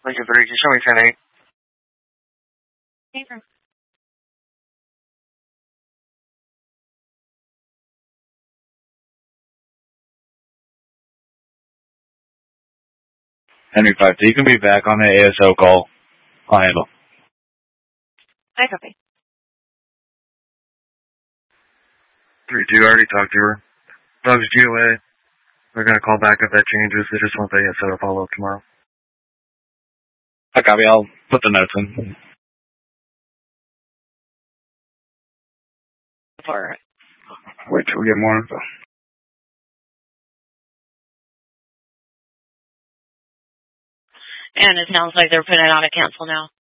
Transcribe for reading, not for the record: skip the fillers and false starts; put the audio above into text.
Lincoln 3, can you show me 10-8? Paper. Henry 5, you can be back on the ASO call. I'll handle. I copy. 3-2, I already talked to her. Dogs GOA. We're going to call back if that changes. They just want the ASO to follow up tomorrow. I copy. I'll put the notes in. For Wait till we get more info. and it sounds like they're putting out a cancel now.